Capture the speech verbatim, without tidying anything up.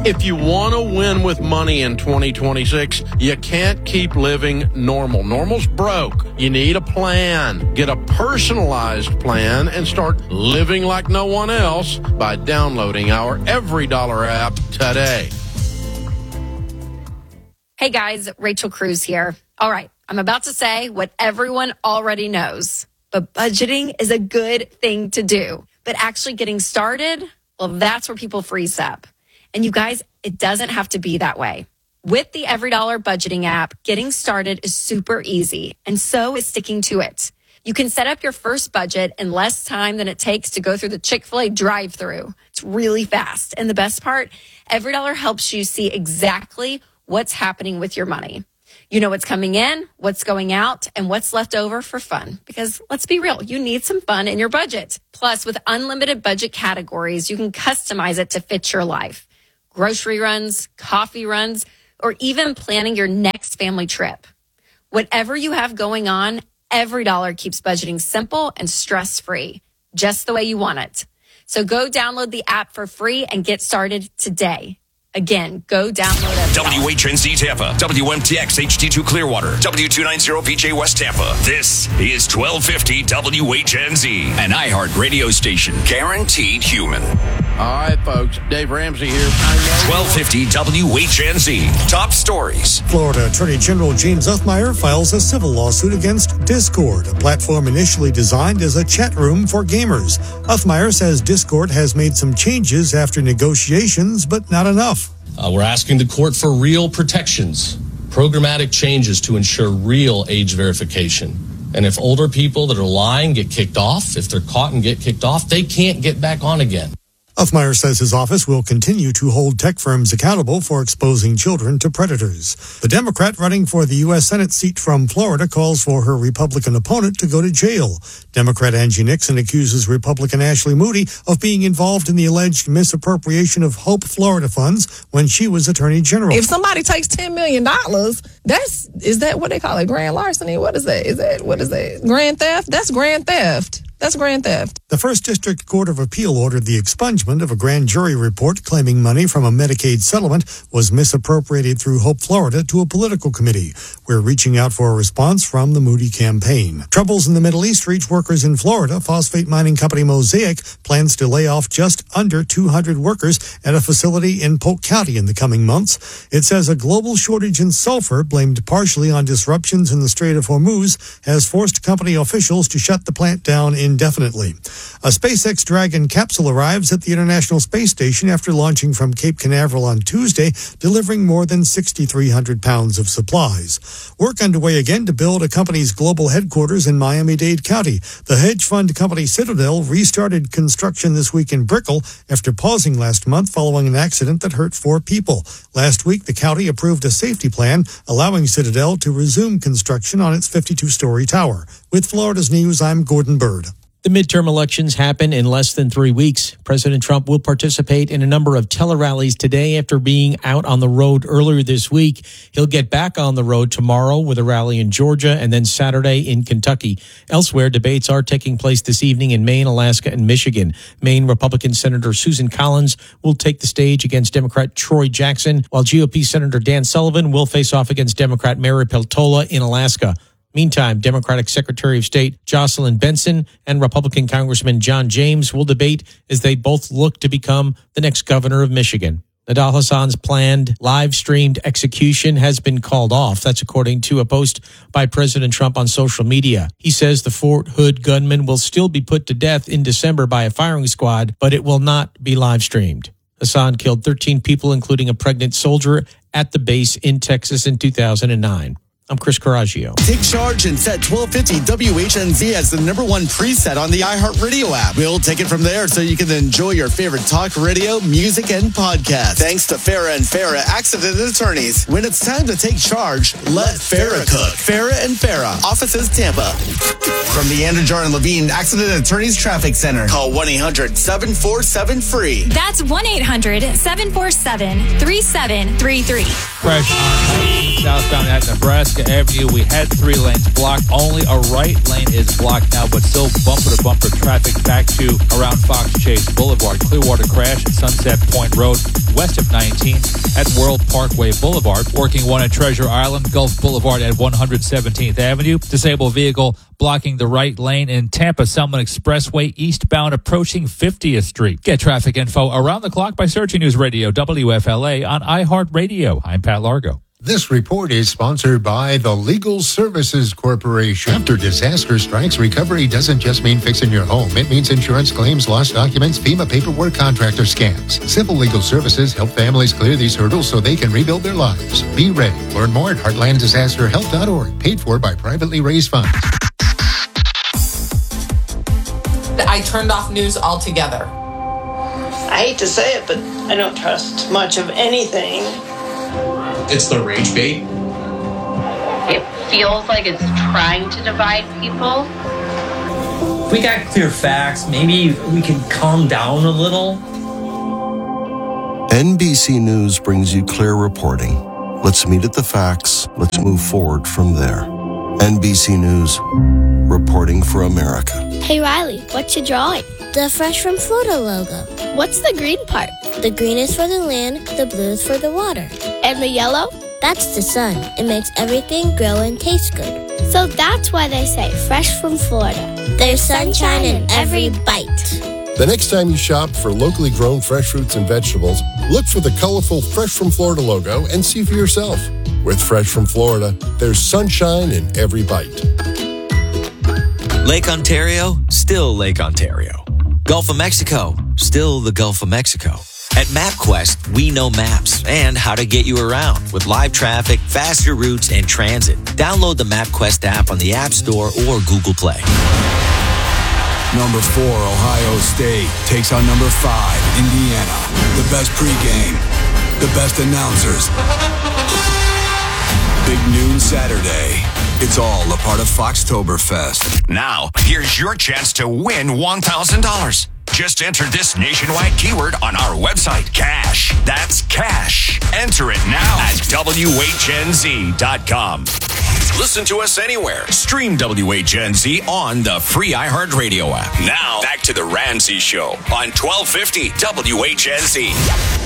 If you want to win with money in twenty twenty-six, you can't keep living normal. Normal's broke. You need a plan. Get a personalized plan and start living like no one else by downloading our Every Dollar app today. Hey guys, Rachel Cruz here. All right, I'm about to say what everyone already knows, but budgeting is a good thing to do. But actually getting started, well, that's where people freeze up. And you guys, it doesn't have to be that way. With the Every Dollar budgeting app, getting started is super easy, and so is sticking to it. You can set up your first budget in less time than it takes to go through the Chick-fil-A drive-thru. It's really fast. And the best part, Every Dollar helps you see exactly what's happening with your money. You know what's coming in, what's going out, and what's left over for fun. Because let's be real, you need some fun in your budget. Plus, with unlimited budget categories, you can customize it to fit your life. Grocery runs, coffee runs, or even planning your next family trip. Whatever you have going on, Every Dollar keeps budgeting simple and stress-free, just the way you want it. So go download the app for free and get started today. Again, go download it. W H N Z Tampa, W M T X H D two Clearwater, W two ninety V J West Tampa. This is twelve fifty W H N Z, an iHeart radio station, guaranteed human. All right, folks. Dave Ramsey here. twelve fifty W H N Z. Top stories. Florida Attorney General James Uthmeier files a civil lawsuit against Discord, a platform initially designed as a chat room for gamers. Uthmeier says Discord has made some changes after negotiations, but not enough. Uh, we're asking the court for real protections, programmatic changes to ensure real age verification. And if older people that are lying get kicked off, if they're caught and get kicked off, they can't get back on again. Uthmeier says his office will continue to hold tech firms accountable for exposing children to predators. The Democrat running for the U S Senate seat from Florida calls for her Republican opponent to go to jail. Democrat Angie Nixon accuses Republican Ashley Moody of being involved in the alleged misappropriation of Hope Florida funds when she was Attorney General. If somebody takes ten million dollars, that's, is that what they call it? Grand larceny? What is that? Is that, what is that? Grand theft? That's grand theft. That's grand theft. The First District Court of Appeal ordered the expungement of a grand jury report claiming money from a Medicaid settlement was misappropriated through Hope Florida to a political committee. We're reaching out for a response from the Moody campaign. Troubles in the Middle East reach workers in Florida. Phosphate mining company Mosaic plans to lay off just under two hundred workers at a facility in Polk County in the coming months. It says a global shortage in sulfur, blamed partially on disruptions in the Strait of Hormuz, has forced company officials to shut the plant down in indefinitely. A SpaceX Dragon capsule arrives at the International Space Station after launching from Cape Canaveral on Tuesday, delivering more than six thousand three hundred pounds of supplies. Work underway again to build a company's global headquarters in Miami-Dade County. The hedge fund company Citadel restarted construction this week in Brickell after pausing last month following an accident that hurt four people. Last week, the county approved a safety plan allowing Citadel to resume construction on its fifty-two story tower. With Florida's News, I'm Gordon Bird. The midterm elections happen in less than three weeks. President Trump will participate in a number of tele-rallies today after being out on the road earlier this week. He'll get back on the road tomorrow with a rally in Georgia and then Saturday in Kentucky. Elsewhere, debates are taking place this evening in Maine, Alaska, and Michigan. Maine Republican Senator Susan Collins will take the stage against Democrat Troy Jackson, while G O P Senator Dan Sullivan will face off against Democrat Mary Peltola in Alaska. Meantime, Democratic Secretary of State Jocelyn Benson and Republican Congressman John James will debate as they both look to become the next governor of Michigan. Nidal Hasan's planned live-streamed execution has been called off. That's according to a post by President Trump on social media. He says the Fort Hood gunman will still be put to death in December by a firing squad, but it will not be live-streamed. Hasan killed thirteen people, including a pregnant soldier, at the base in Texas in two thousand nine. I'm Chris Coraggio. Take charge and set twelve fifty W H N Z as the number one preset on the iHeartRadio app. We'll take it from there so you can enjoy your favorite talk radio, music, and podcasts. Thanks to Farah and Farah Accident Attorneys. When it's time to take charge, let Farah cook. Farah and Farah, offices Tampa. From the Anidjar and Levine Accident Attorneys Traffic Center, call one eight hundred seven four seven free. That's one eight hundred seven four seven three seven three three. Fresh on southbound at Nebraska. Nebraska Avenue, we had three lanes blocked. Only a right lane is blocked now, but still bumper-to-bumper traffic back to around Fox Chase Boulevard. Clearwater crash at Sunset Point Road, west of nineteen at World Parkway Boulevard. Working one at Treasure Island, Gulf Boulevard at one hundred seventeenth Avenue. Disabled vehicle blocking the right lane in Tampa Selman Expressway eastbound approaching fiftieth Street. Get traffic info around the clock by searching News Radio W F L A on iHeartRadio. I'm Pat Largo. This report is sponsored by the Legal Services Corporation. After disaster strikes, recovery doesn't just mean fixing your home. It means insurance claims, lost documents, FEMA paperwork, contractor scams. Simple Legal Services help families clear these hurdles so they can rebuild their lives. Be ready. Learn more at heartland disaster help dot org. Paid for by privately raised funds. I turned off news altogether. I hate to say it, but I don't trust much of anything. It's the rage bait. It feels like it's trying to divide people. If we got clear facts, maybe we could calm down a little. N B C News brings you clear reporting. Let's meet at the facts. Let's move forward from there. N B C News, reporting for America. Hey Riley, what's your drawing? The Fresh from Florida logo. What's the green part? The green is for the land, the blue is for the water. And the yellow? That's the sun. It makes everything grow and taste good. So that's why they say Fresh from Florida. There's sunshine in every bite. The next time you shop for locally grown fresh fruits and vegetables, look for the colorful Fresh from Florida logo and see for yourself. With Fresh from Florida, there's sunshine in every bite. Lake Ontario, still Lake Ontario. Gulf of Mexico, still the Gulf of Mexico. At MapQuest, we know maps and how to get you around with live traffic, faster routes, and transit. Download the MapQuest app on the App Store or Google Play. Number four, Ohio State takes on number five, Indiana. The best pregame, the best announcers. Big noon Saturday. It's all a part of Foxtoberfest. Now, here's your chance to win one thousand dollars. Just enter this nationwide keyword on our website, cash. That's cash. Enter it now at W H N Z dot com. Listen to us anywhere. Stream W H N Z on the free iHeartRadio app. Now, back to the Ramsey Show on twelve fifty W H N Z.